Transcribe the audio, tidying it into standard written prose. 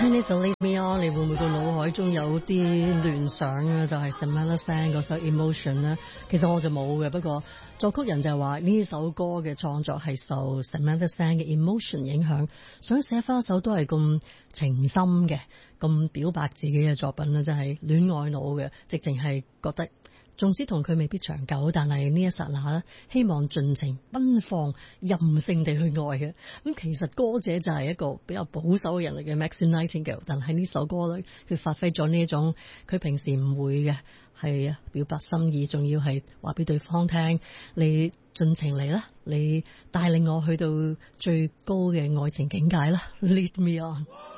聽呢首 Lead Me On， 你會唔會個腦海中有啲聯想啊？就係 Samantha Sang 嗰首 Emotion 咧。其實我就冇嘅，不過作曲人就係話呢首歌嘅創作係受 Samantha Sang 嘅 Emotion 影響，想寫翻一首都係咁情深嘅、咁表白自己嘅作品咧，就係戀愛腦嘅，直情係覺得。縱使同佢未必長久，但係呢一剎那咧，希望盡情奔放、任性地去愛嘅。咁其實歌者就係一個比較保守嘅人嚟嘅 Maxine Nightingale， 但係呢首歌咧，佢發揮咗呢一種佢平時唔會嘅，係表白心意，仲要係話俾對方聽，你盡情嚟啦，你帶領我去到最高嘅愛情境界啦 ，Lead me on。